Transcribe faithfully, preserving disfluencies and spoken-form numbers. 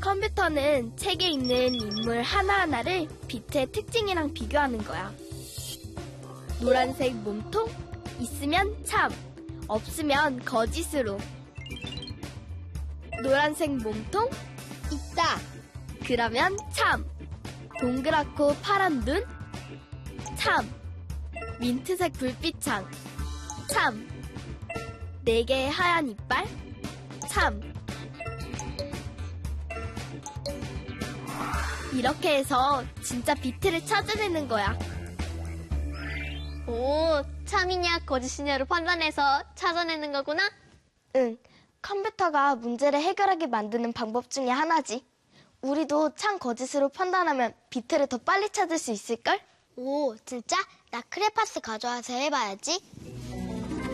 컴퓨터는 책에 있는 인물 하나하나를 빛의 특징이랑 비교하는 거야. 노란색 몸통? 있으면 참, 없으면 거짓으로. 노란색 몸통? 있다. 그러면 참. 동그랗고 파란 눈? 참. 민트색 불빛창? 참. 네 개의 하얀 이빨? 참. 이렇게 해서 진짜 비트를 찾아내는 거야. 오, 참이냐 거짓이냐로 판단해서 찾아내는 거구나? 응, 컴퓨터가 문제를 해결하게 만드는 방법 중에 하나지. 우리도 참 거짓으로 판단하면 비트를 더 빨리 찾을 수 있을걸? 오, 진짜? 나 크레파스 가져와서 해봐야지.